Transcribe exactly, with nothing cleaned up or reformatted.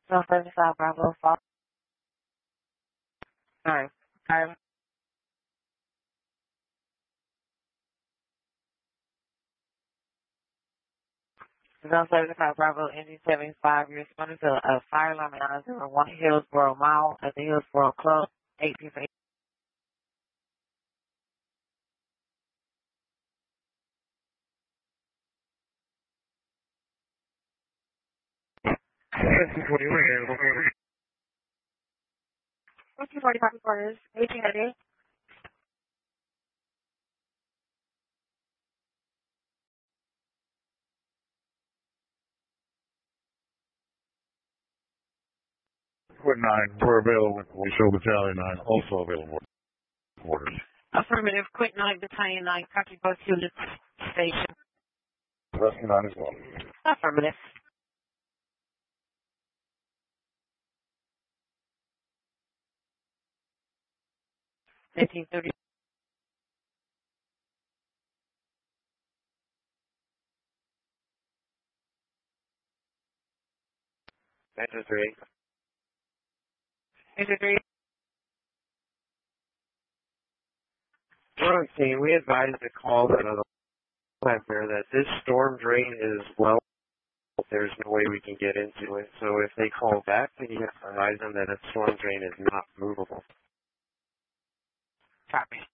So thirty-five Bravo Fox. Sorry. Sorry. Zone thirty-five Bravo Indy seventy-five. You're responding to a fire alarm at nine oh one Hillsboro Mall at the Hillsboro Club. eighteen for fourteen forty-five quarters. eighteen hundred. Quit nine, we're available with police. Show Battalion nine, also available with orders. Affirmative. Quick nine, Battalion nine. Copy both units. Station. Rescue nine as well. Affirmative. eighteen thirty. Enter three. Enter three. Wrong team, we advise the call to the there that this storm drain is well. There's no way we can get into it. So if they call back, then you have to advise them that a storm drain is not movable. Copy.